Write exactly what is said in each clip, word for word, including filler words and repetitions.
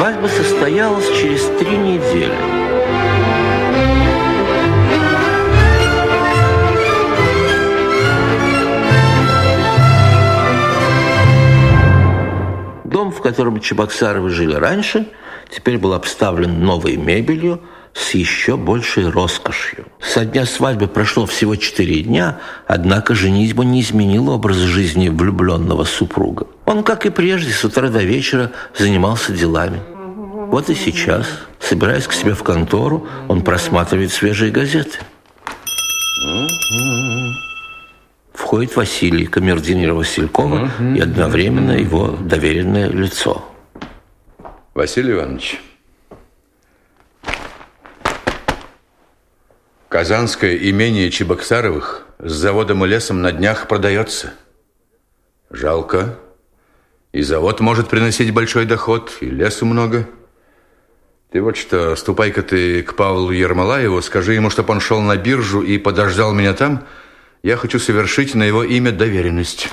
Свадьба состоялась через три недели. Дом, в котором Чебоксаровы жили раньше, теперь был обставлен новой мебелью с еще большей роскошью. Со дня свадьбы прошло всего четыре дня, однако женитьба не изменила образ жизни влюбленного супруга. Он, как и прежде, с утра до вечера занимался делами. Вот и сейчас, собираясь к себе в контору, он просматривает свежие газеты. Входит Василий, камердинер Василькова, и одновременно его доверенное лицо. Василий Иванович, казанское имение Чебоксаровых с заводом и лесом на днях продается. Жалко. И завод может приносить большой доход, и лесу много. Ты вот что, ступай-ка ты к Павлу Ермолаеву, скажи ему, чтобы он шел на биржу и подождал меня там. Я хочу совершить на его имя доверенность.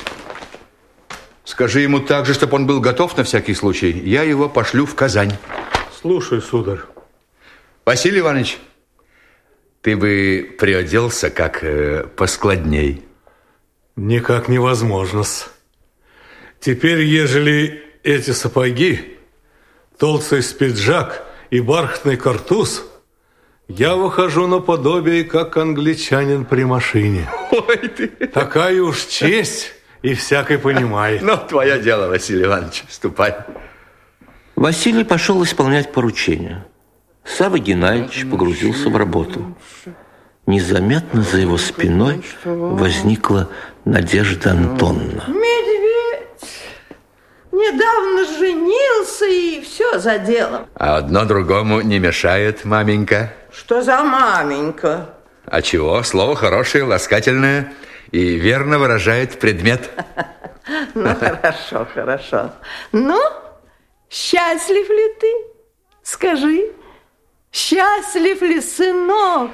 Скажи ему также, чтобы он был готов на всякий случай. Я его пошлю в Казань. Слушай, сударь. Василий Иванович, ты бы приоделся как э, поскладней. Никак невозможно-с. Теперь, ежели эти сапоги, толстый спиджак и бархатный картуз, я выхожу наподобие, как англичанин при машине. Ой ты! Такая уж честь, и всякий понимает. Ну, твое дело, Василий Иванович, ступай. Василий пошел исполнять поручение. Савва Геннадьевич погрузился в работу. Незаметно за его спиной возникла Надежда Антоновна. Медведь недавно женился, и все за делом. А одно другому не мешает, маменька. Что за маменька? А чего? Слово хорошее, ласкательное и верно выражает предмет. Ну, хорошо, хорошо. Ну, счастлив ли ты? Скажи, счастлив ли сынок?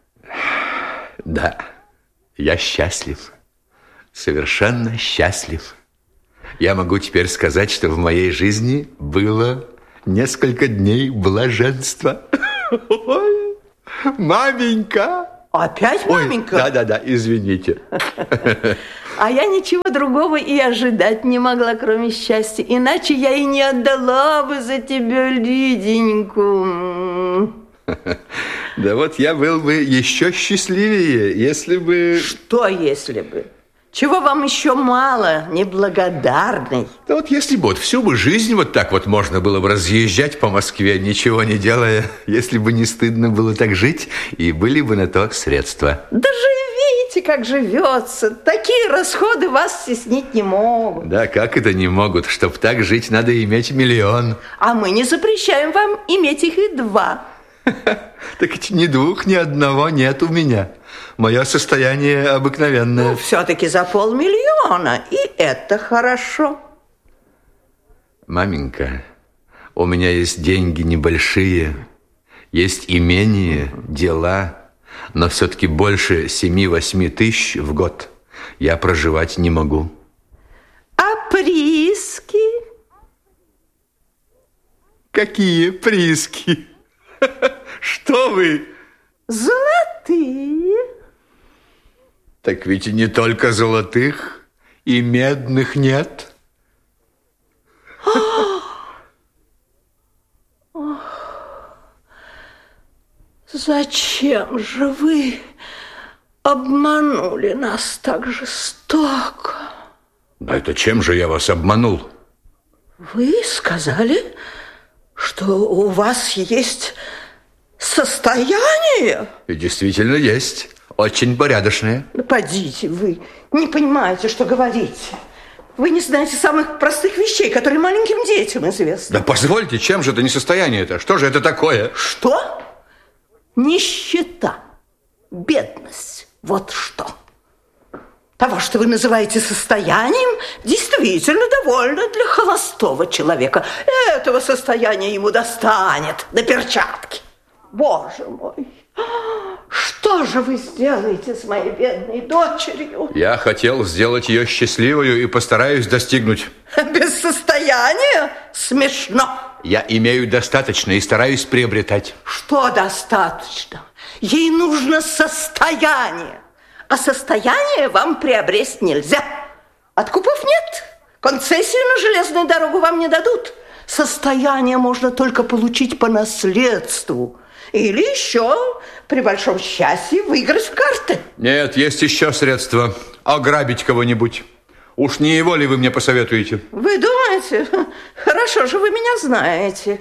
Да, я счастлив. Совершенно счастлив. Я могу теперь сказать, что в моей жизни было несколько дней блаженства. Ой, маменька! Опять маменька? Да-да-да, извините. А я ничего другого и ожидать не могла, кроме счастья. Иначе я и не отдала бы за тебя Лиденьку. Да вот я был бы еще счастливее, если бы... Что если бы? Чего вам еще мало, неблагодарный? Да вот если бы вот всю бы жизнь вот так вот можно было бы разъезжать по Москве, ничего не делая, если бы не стыдно было так жить, и были бы на то средства. Да живите, как живется. Такие расходы вас стеснить не могут. Да как это не могут? Чтоб так жить, надо иметь миллион. А мы не запрещаем вам иметь их и два. Так ведь ни двух, ни одного нет у меня. Мое состояние обыкновенное. Ну, все-таки за полмиллиона, и это хорошо. Маменька, у меня есть деньги небольшие, есть имение, дела, но все-таки больше семи-восьми тысяч в год я проживать не могу. А прииски? Какие прииски? Что вы? Золотые. Так ведь и не только золотых, и медных нет. Зачем же вы обманули нас так жестоко? Да это чем же я вас обманул? Вы сказали, что у вас есть состояние? И действительно есть. Очень порядочное. Да подите, вы не понимаете, что говорите. Вы не знаете самых простых вещей, которые маленьким детям известны. Да позвольте, чем же это не состояние-то? Что же это такое? Что? Нищета, бедность. Вот что. Того, что вы называете состоянием, действительно довольно для холостого человека. Этого состояния ему достанет на перчатки. Боже мой, Что же вы сделаете с моей бедной дочерью? Я хотел сделать ее счастливой и постараюсь достигнуть. Без состояния? Смешно. Я имею достаточно и стараюсь приобретать. Что достаточно? Ей нужно состояние. А состояние вам приобрести нельзя. Откупов нет. Концессию на железную дорогу вам не дадут. Состояние можно только получить по наследству. Или еще, при большом счастье, выиграть в карты. Нет, есть еще средства. Ограбить кого-нибудь. Уж не его ли вы мне посоветуете? Вы думаете? Хорошо же вы меня знаете.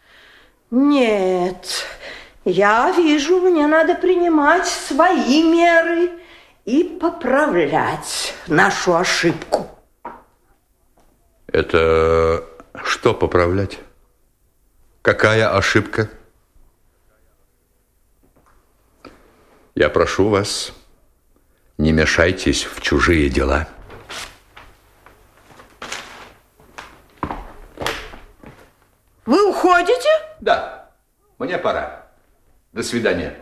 Нет, я вижу, мне надо принимать свои меры и поправлять нашу ошибку. Это что поправлять? Какая ошибка? Я прошу вас, не мешайтесь в чужие дела. Вы уходите? Да, мне пора. До свидания.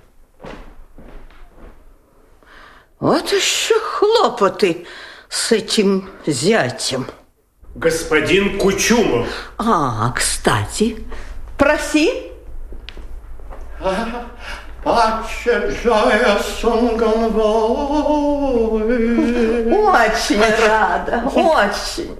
Вот еще хлопоты с этим зятем. Господин Кучумов. А, кстати, проси. Очень рада, очень.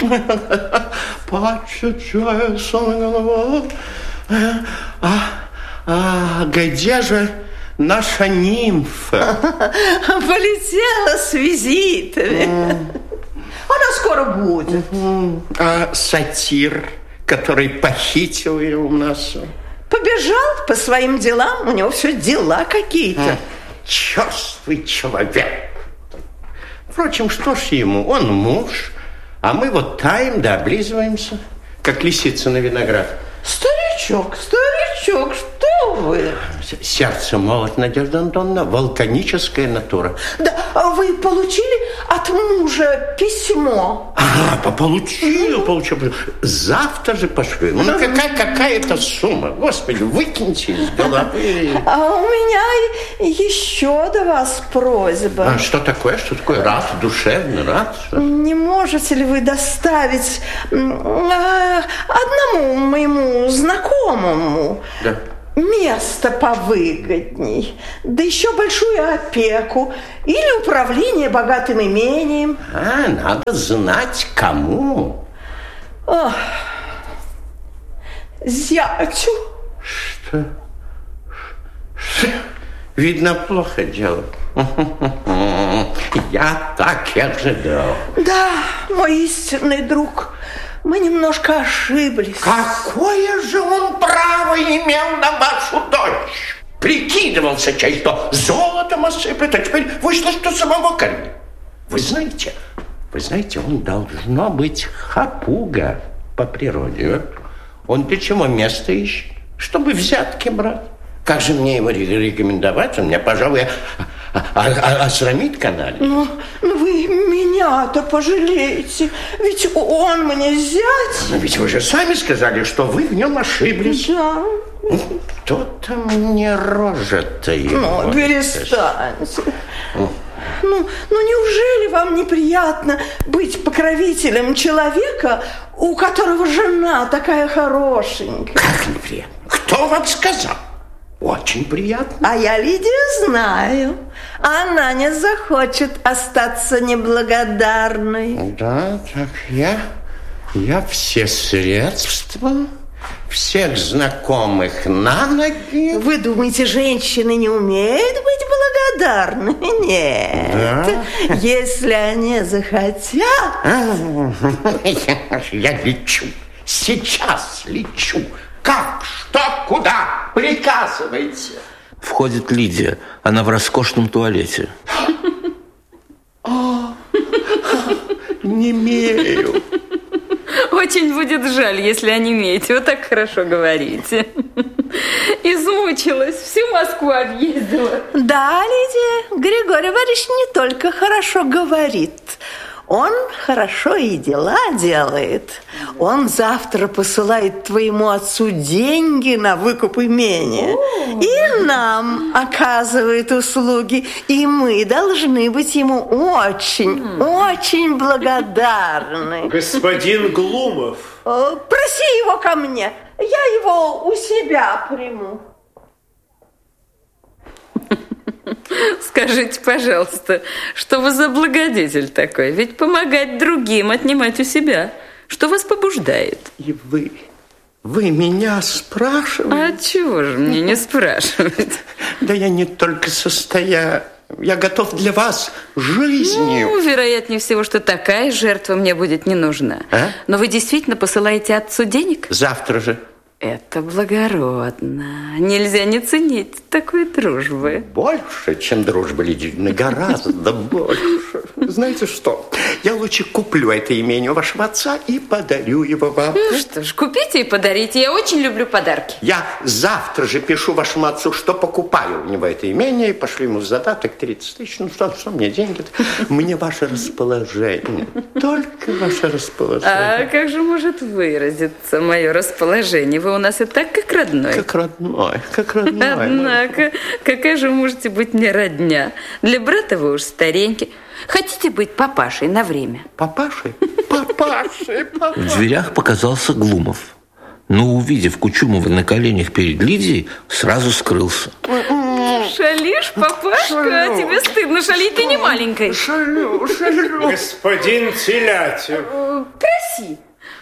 А, а где же наша нимфа? Полетела с визитами. Она скоро будет. А сатир, который похитил ее у нас? Побежал по своим делам, у него все дела какие-то. Черствый человек. Впрочем, что ж ему, он муж, а мы вот таем да облизываемся, как лисица на виноград. Старичок, старичок, что вы? Сердце молот, Надежда Антоновна, вулканическая натура. Да, а вы получили от мужа письмо? Ага, получил, получил. Завтра же пошлю. Ну, какая, какая-то сумма. Господи, выкиньте из головы. А у меня еще до вас просьба. А что такое? Что такое? Рад, душевно, рад. Не можете ли вы доставить а, одному моему знакомому да. место повыгодней, да еще большую опеку или управление богатым имением? А, надо знать, кому. Ох, зятю. Что? Что? Видно, плохо дело. Я так и ожидал. Да, мой истинный друг, мы немножко ошиблись. Какое же он право имел на вашу дочь? Прикидывался, чай что золотом осыпет, а теперь вышло, что самого кормил. Вы знаете, вы знаете, он должно быть хапуга по природе. Он для чего место ищет? Чтобы взятки брать. Как же мне его рекомендовать? Он меня, пожалуй, осрамит канале. Ну, ну вы меня-то пожалеете. Ведь он мне зять. Но ведь вы же сами сказали, что вы в нем ошиблись. Да. Кто-то мне рожа-то его. Ну, перестаньте. Ну, ну, неужели вам неприятно быть покровителем человека, у которого жена такая хорошенькая? Как неприятно? Кто вам сказал? Очень приятно. А я, Лидия, знаю. Она не захочет остаться неблагодарной. Да, так я, я все средства, всех знакомых на ноги. Вы думаете, женщины не умеют быть благодарны? Нет. Да? Если они захотят... Я лечу. Сейчас лечу. Как? Что? Куда? Приказывайте. Входит Лидия. Она в роскошном туалете. Немею. Очень будет жаль, если онемеете. Вы так хорошо говорите. Измучилась, всю Москву объездила. Да, Лидия, Григорий Иванович не только хорошо говорит. Он хорошо и дела делает. Он завтра посылает твоему отцу деньги на выкуп имения. И нам оказывает услуги. И мы должны быть ему очень, очень благодарны. Господин Глумов. Проси его ко мне. Я его у себя приму. Скажите, пожалуйста, что вы за благодетель такой? Ведь помогать другим, отнимать у себя. Что вас побуждает? И вы, вы меня спрашиваете? А чего же мне не спрашивать? Да я не только состою, я готов для вас жизнью. Ну, вероятнее всего, что такая жертва мне будет не нужна. А? Но вы действительно посылаете отцу денег? Завтра же. Это благородно. Нельзя не ценить такой дружбы. Больше, чем дружба, Лидия, гораздо больше. Знаете что? Я лучше куплю это имение у вашего отца и подарю его вам. Ну что ж, купите и подарите. Я очень люблю подарки. Я завтра же пишу вашему отцу, что покупаю у него это имение, и пошлю ему задаток тридцать тысяч. Ну что, что мне деньги-то? Мне ваше расположение. Только ваше расположение. А как же может выразиться мое расположение? Вы у нас и так, как родной. Как родной, как родной. Однако, какая же можете быть мне родня? Для брата вы уж старенький. Хотите быть папашей на время? Папашей? Папашей, папашей. В дверях показался Глумов. Но, увидев Кучумова на коленях перед Лидией, сразу скрылся. Шалишь, папашка? Шалю. А тебе стыдно шалить, ты не маленькой. Шалю, шалю. Господин Телятев. Проси.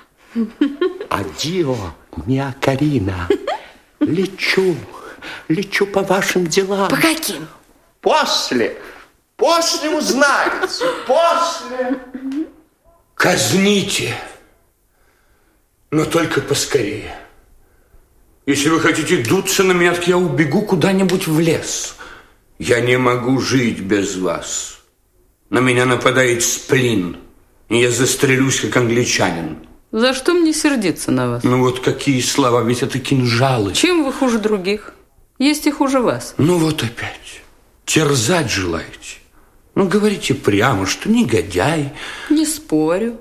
Адио, миа Карина. Лечу, лечу по вашим делам. По каким? После, после узнаете, после. Казните, но только поскорее. Если вы хотите дуться на меня, так я убегу куда-нибудь в лес. Я не могу жить без вас. На меня нападает сплин, и я застрелюсь, как англичанин. За что мне сердиться на вас? Ну вот какие слова, ведь это кинжалы. Чем вы хуже других? Есть и хуже вас. Ну вот опять. Терзать желаете? Ну говорите прямо, что негодяй. Не спорю.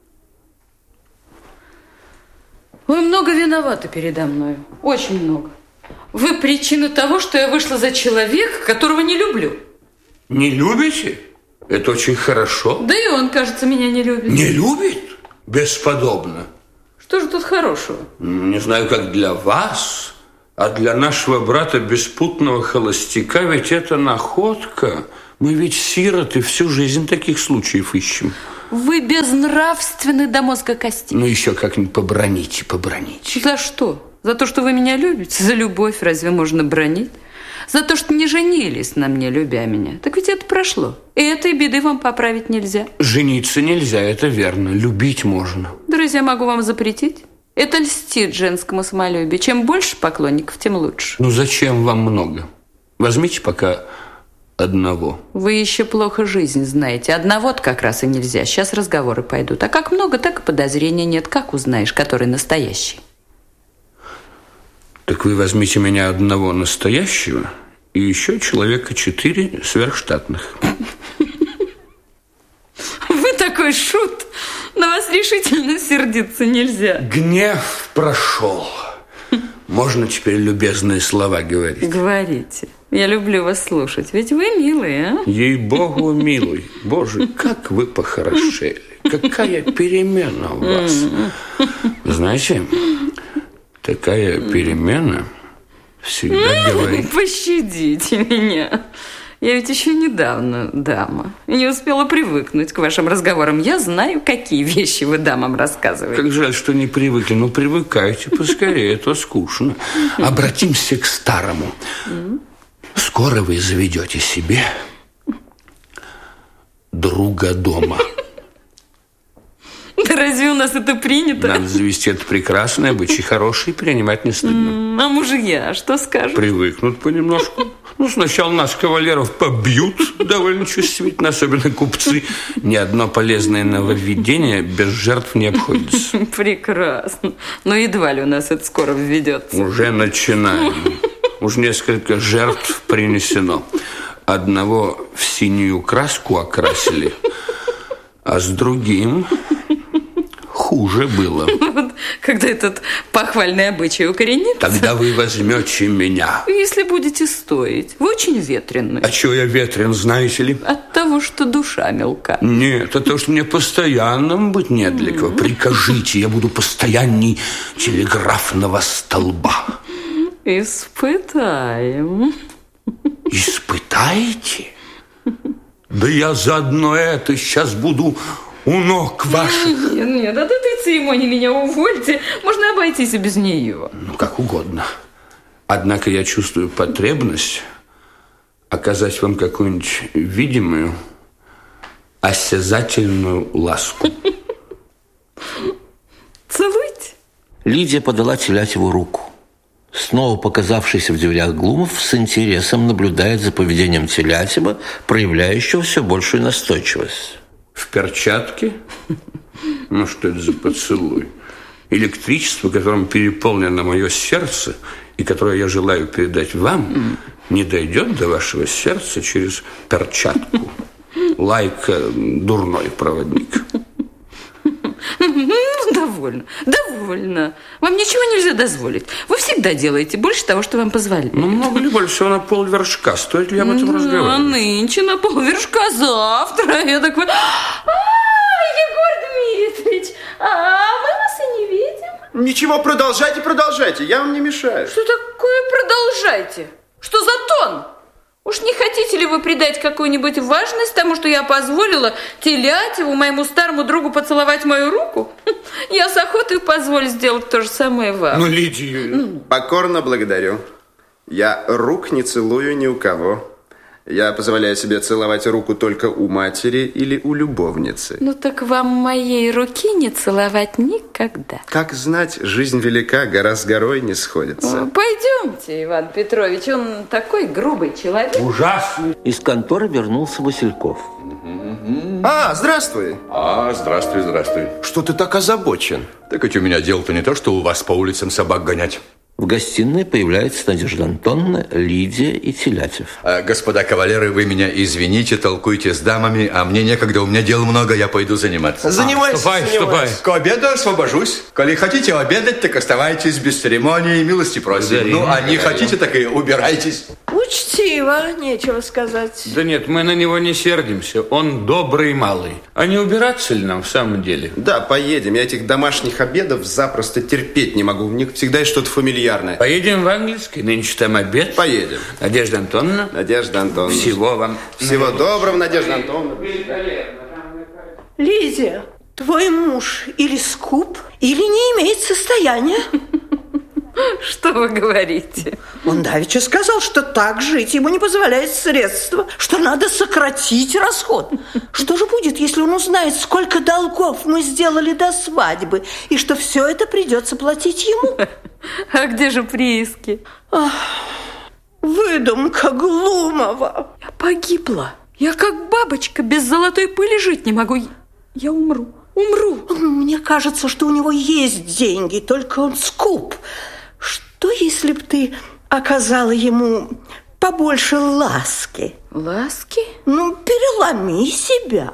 Вы много виноваты передо мной. Очень много. Вы причина того, что я вышла за человека, которого не люблю. Не любите? Это очень хорошо. Да и он, кажется, меня не любит. Не любит? Бесподобно. Что же тут хорошего? Не знаю, как для вас, а для нашего брата беспутного холостяка ведь это находка. Мы ведь сироты, всю жизнь таких случаев ищем. Вы безнравственны до мозга костей. Ну еще как-нибудь поброните, поброните. За что? За то, что вы меня любите? За любовь разве можно бронить? За то, что не женились на мне, любя меня. Так ведь это прошло. И этой беды вам поправить нельзя. Жениться нельзя, это верно. Любить можно. Друзья, могу вам запретить. Это льстит женскому самолюбию. Чем больше поклонников, тем лучше. Ну зачем вам много? Возьмите пока одного. Вы еще плохо жизнь знаете. Одного-то как раз и нельзя. Сейчас разговоры пойдут. А как много, так и подозрения нет. Как узнаешь, который настоящий? Так вы возьмите меня одного настоящего и еще человека четыре сверхштатных. Вы такой шут. На вас решительно сердиться нельзя. Гнев прошел. Можно теперь любезные слова говорить? Говорите. Я люблю вас слушать. Ведь вы милые, а? Ей-богу, милый. Боже, как вы похорошели. Какая перемена у вас. Знаете, такая перемена всегда говорит... Пощадите меня. Я ведь еще недавно дама. И не успела привыкнуть к вашим разговорам. Я знаю, какие вещи вы дамам рассказываете. Как жаль, что не привыкли. Ну, привыкайте поскорее, это скучно. Обратимся к старому. Скоро вы заведете себе друга дома. Да разве у нас это принято? Надо завести это прекрасное, обычай хороший, принимать не стыдно. А мужья что скажут? Привыкнут понемножку. Ну, сначала нас, кавалеров, побьют довольно чувствительно, особенно купцы. Ни одно полезное нововведение без жертв не обходится. Прекрасно. Но едва ли у нас это скоро введется. Уже начинаем. Уж несколько жертв принесено. Одного в синюю краску окрасили, А с другим хуже было. Вот, когда этот похвальный обычай укоренится. Тогда вы возьмете меня. Если будете стоить. Вы очень ветреный. А чего я ветрен, знаете ли? От того, что душа мелка. Нет, от того, что мне постоянным быть не для кого. Прикажите, я буду постоянней телеграфного столба. Испытаем. Испытаете? Да я заодно это сейчас буду у ног ваших. Нет, нет, от этой церемонии меня увольте. Можно обойтись и без нее. Ну, как угодно. Однако я чувствую потребность оказать вам какую-нибудь видимую, осязательную ласку. Целуйте. Лидия подала Телятьеву руку. Снова показавшийся в дверях Глумов с интересом наблюдает за поведением Телятьева, проявляющего все большую настойчивость. В перчатке? Ну, что это за поцелуй? Электричество, которым переполнено мое сердце, и которое я желаю передать вам, не дойдет до вашего сердца через перчатку. Лайка дурной проводник. Ну, довольно, довольно. Вам ничего нельзя дозволить. Вы всегда делаете больше того, что вам позволяют. Ну, много ли больше всего на полвершка? Стоит ли об этом ну, разговаривать? А нынче на полвершка, завтра. Я такой... А, Егор Дмитриевич, а мы вас и не видим. Ничего, продолжайте, продолжайте, я вам не мешаю. Что такое продолжайте? Что за тон? Уж не хотите ли вы придать какую-нибудь важность тому, что я позволила Телятьеву, моему старому другу, поцеловать мою руку? Я с охотой позволю сделать то же самое вам. Ну, Лидия... Покорно благодарю. Я рук не целую ни у кого. Я позволяю себе целовать руку только у матери или у любовницы. Ну так вам моей руки не целовать никогда. Как знать, жизнь велика, гора с горой не сходится. Пойдемте, Иван Петрович, он такой грубый человек. Ужасный. Из конторы вернулся Васильков. А, здравствуй. А, здравствуй, здравствуй. Что ты так озабочен? Так ведь у меня дело-то не то, что у вас по улицам собак гонять. В гостиной появляется Надежда Антоновна, Лидия и Телятьев. А, господа кавалеры, вы меня извините, толкуйте с дамами, а мне некогда, у меня дел много, я пойду заниматься. Занимайся, А, ступай, занимайся. К обеду освобожусь. Коли хотите обедать, так оставайтесь без церемонии, милости просим. Благодарим, Ну, а не благодарим. хотите, так и убирайтесь. Учтиво, нечего сказать. Да нет, мы на него не сердимся. Он добрый малый. А не убираться ли нам в самом деле? Да, поедем. Я этих домашних обедов запросто терпеть не могу. В них всегда есть что-то фамильярное. Поедем в английский, нынче там обед. Поедем. Надежда Антоновна. Надежда Антоновна. Всего вам. Всего доброго, Надежда Антоновна. Лидия, твой муж или скуп, или не имеет состояния. Что вы говорите? Он давеча сказал, что так жить ему не позволяет средства, что надо сократить расход. Что же будет, если он узнает, сколько долгов мы сделали до свадьбы, и что все это придется платить ему? А где же прииски? Ах, выдумка Глумова. Я погибла. Я как бабочка без золотой пыли жить не могу. Я умру. Умру. Мне кажется, что у него есть деньги, только он скуп. Что, если б ты оказала ему побольше ласки? Ласки? Ну, переломи себя.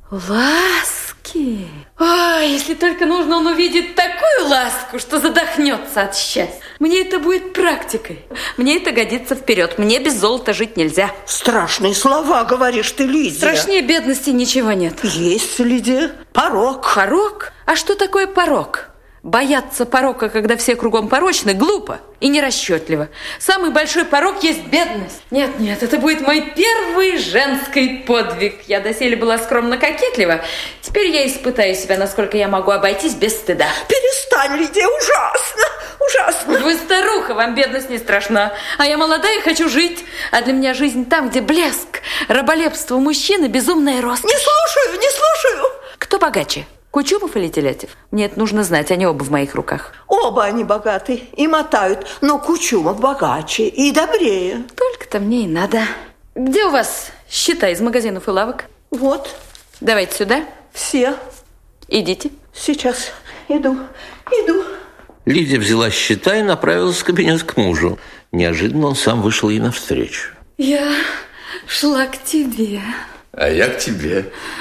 Ласки? А, если только нужно, он увидит такую ласку, что задохнется от счастья. Мне это будет практикой. Мне это годится вперед. Мне без золота жить нельзя. Страшные слова говоришь ты, Лидия. Страшнее бедности ничего нет. Есть, Лидия, порок. Порок? А что такое порок? Бояться порока, когда все кругом порочны, глупо и нерасчетливо. Самый большой порок есть бедность. Нет, нет, это будет мой первый женский подвиг. Я доселе была скромно кокетлива. Теперь я испытаю себя, насколько я могу обойтись без стыда. Перестань, Лидия, ужасно, ужасно. Вы старуха, вам бедность не страшна. А я молодая и хочу жить. А для меня жизнь там, где блеск, раболепство мужчины, безумная роскошь. Не слушаю, не слушаю. Кто богаче? Кучумов или Телятьев? Мне это нужно знать, они оба в моих руках. Оба они богаты и мотают, но Кучумов богаче и добрее. Только-то мне и надо. Где у вас счета из магазинов и лавок? Вот. Давайте сюда. Все. Идите. Сейчас иду, иду. Лидия взяла счета и направилась в кабинет к мужу. Неожиданно он сам вышел ей навстречу. Я шла к тебе. А я к тебе.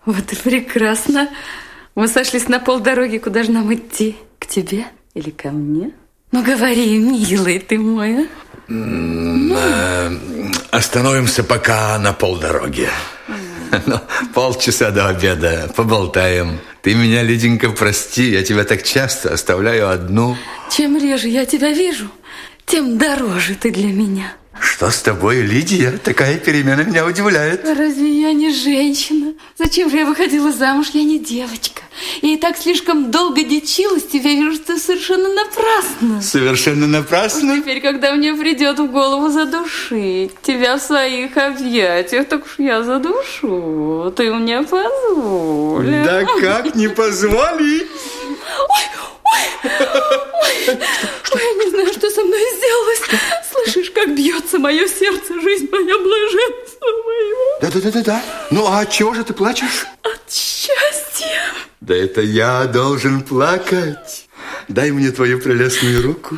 Вот и прекрасно. Мы сошлись на полдороги. Куда же нам идти? К тебе или ко мне? Ну, говори, милый ты мой, а? Ну. Остановимся пока на полдороге. Ну, полчаса до обеда поболтаем. Ты меня, Лиденька, прости, я тебя так часто оставляю одну. Чем реже я тебя вижу, тем дороже ты для меня. Что с тобой, Лидия? Такая перемена меня удивляет. Разве я не женщина? Зачем же я выходила замуж? Я не девочка. Я и так слишком долго дичилась. Тебя вижу, что совершенно напрасно. Совершенно напрасно? Уж теперь, когда мне придет в голову задушить тебя в своих объятиях, так уж я задушу. Ты мне позволишь. Да как не позволить? Ой, ой, ой, ой, я не знаю, что со мной сделалось. Слышишь, как бьется мое сердце, жизнь моя, блаженство мое. Да-да-да-да. Ну, а от чего же ты плачешь? От счастья. Да это я должен плакать. Дай мне твою прелестную руку.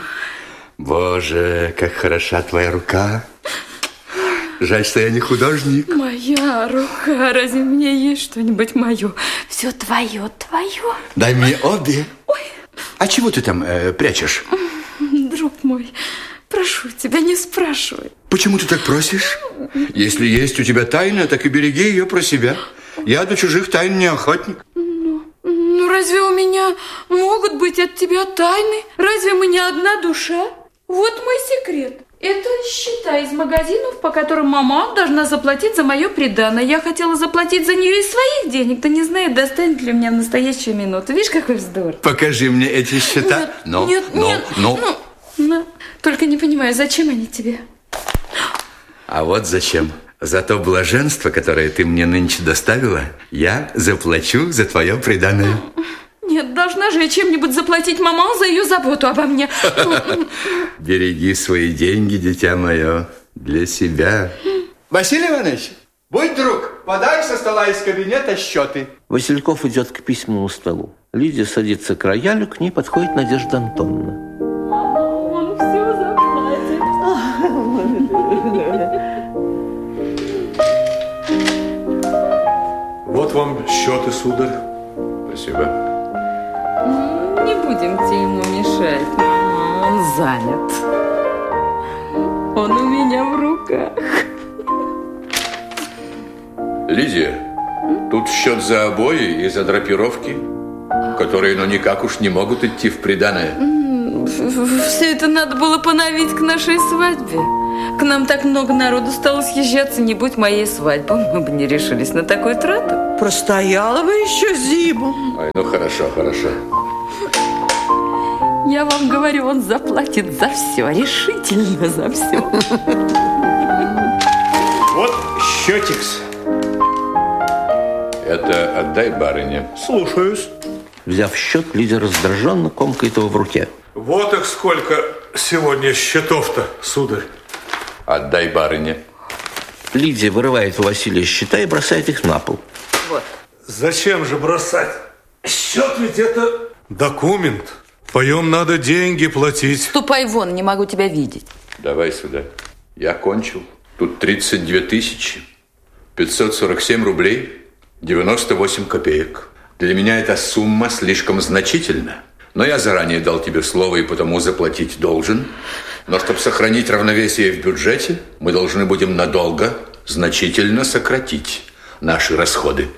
Боже, как хороша твоя рука. Жаль, что я не художник. Моя рука, разве мне есть что-нибудь мое? Все твое, твое. Дай мне обе. Ой. А чего ты там э, прячешь? Друг мой, прошу тебя, не спрашивай. Почему ты так просишь? Если есть у тебя тайна, так и береги ее про себя. Я до чужих тайн не охотник. Ну, ну разве у меня могут быть от тебя тайны? Разве мы не одна душа? Вот мой секрет. Это счета из магазинов, по которым мама должна заплатить за мое приданое. Я хотела заплатить за нее из своих денег. Ты не знаешь, достанет ли меня в настоящую минуту. Видишь, какой вздор. Покажи мне эти счета. Нет, но, нет, но, нет. но. Ну, ну, только не понимаю, зачем они тебе? А вот зачем. За то блаженство, которое ты мне нынче доставила, я заплачу за твое приданое. Нет, должна же я чем-нибудь заплатить мама за ее заботу обо мне. Береги свои деньги, дитя мое, для себя. Василий Иванович, будь друг, подай со стола из кабинета счеты. Васильков идет к письменному столу. Лидия садится к роялю, к ней подходит Надежда Антоновна. Мама, он все заплатит. Вот вам счеты, сударь. Спасибо. Не будемте ему мешать. Он занят. Он у меня в руках. Лидия, тут счет за обои и за драпировки, которые, ну, никак уж не могут идти в приданое. Все это надо было поновить к нашей свадьбе. К нам так много народу стало съезжаться. Не будь моей свадьбы, мы бы не решились на такую трату. Простояла бы еще зиму. Ой, ну хорошо, хорошо. Я вам говорю, он заплатит за все, решительно за все. Вот счетикс. Это отдай барыне. Слушаюсь. Взяв счет, Лидия раздраженно комкает его в руке. Вот их сколько сегодня счетов-то, сударь. Отдай барыне. Лидия вырывает у Василия счета и бросает их на пол. Вот. Зачем же бросать? Счет ведь это документ. Поем надо деньги платить. Ступай вон, не могу тебя видеть. Давай сюда. Я кончил. Тут тридцать две тысячи пятьсот сорок семь рублей девяносто восемь копеек. Для меня эта сумма слишком значительна. Но я заранее дал тебе слово и потому заплатить должен. Но чтобы сохранить равновесие в бюджете, мы должны будем надолго, значительно сократить наши расходы.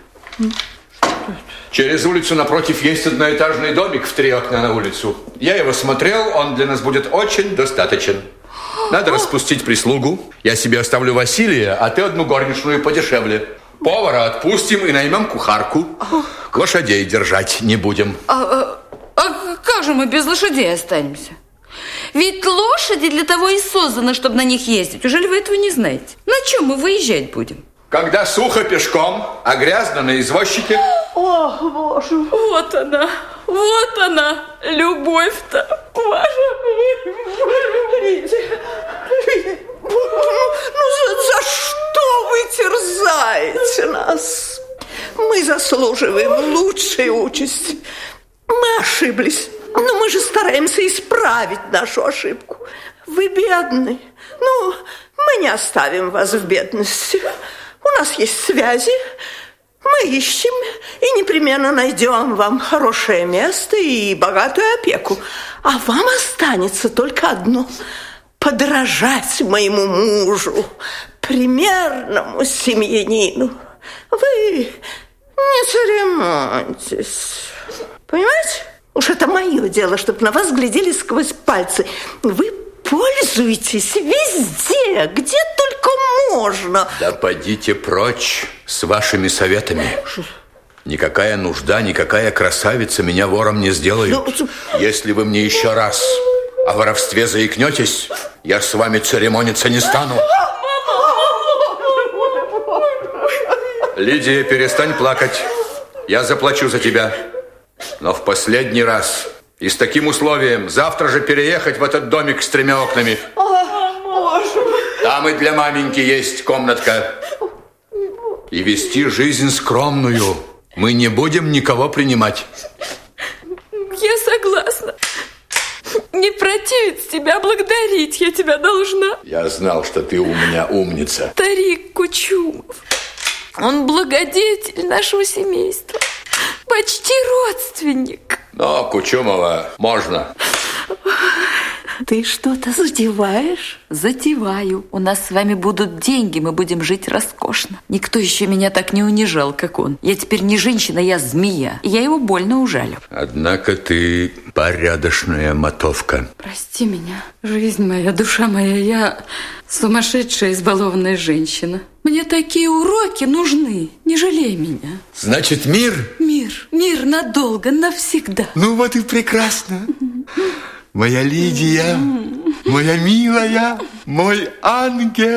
Через улицу напротив есть одноэтажный домик в три окна на улицу. Я его смотрел, он для нас будет очень достаточен. Надо распустить прислугу. Я себе оставлю Василия, а ты одну горничную подешевле. Повара отпустим и наймем кухарку. Лошадей держать не будем. А, а, а как же мы без лошадей останемся? Ведь лошади для того и созданы, чтобы на них ездить. Ужели вы этого не знаете? На чем мы выезжать будем? Когда сухо пешком, а грязно на извозчике. Ох, Боже. Вот она, вот она, любовь-то ваша. Лидия, Лидия, ну за, за что вы терзаете нас? Мы заслуживаем лучшей участи. Мы ошиблись, но мы же стараемся исправить нашу ошибку. Вы бедны. Ну, мы не оставим вас в бедности. У нас есть связи. Мы ищем и непременно найдем вам хорошее место и богатую опеку. А вам останется только одно – подражать моему мужу, примерному семьянину. Вы не церемоньтесь. Понимаете? Уж это мое дело, чтобы на вас глядели сквозь пальцы. Вы пользуйтесь везде, где только можно. Да подите прочь с вашими советами. Никакая нужда, никакая красавица меня вором не сделают. Если вы мне еще раз о воровстве заикнетесь, я с вами церемониться не стану. Лидия, перестань плакать. Я заплачу за тебя. Но в последний раз. И с таким условием завтра же переехать в этот домик с тремя окнами. Там и для маменьки есть комнатка. И вести жизнь скромную. Мы не будем никого принимать. Я согласна. Не противить тебя, благодарить я тебя должна. Я знал, что ты у меня умница. Старик Кучумов. Он благодетель нашего семейства. Почти родственник. Но Кучумова можно. Ты что-то затеваешь? Затеваю. У нас с вами будут деньги, мы будем жить роскошно. Никто еще меня так не унижал, как он. Я теперь не женщина, я змея. И я его больно ужалю. Однако ты порядочная мотовка. Прости меня, жизнь моя, душа моя, я сумасшедшая, избалованная женщина. Мне такие уроки нужны, не жалей меня. Значит, мир? Мир, мир надолго, навсегда. Ну вот и прекрасно. Моя Лидия, моя милая, мой ангел.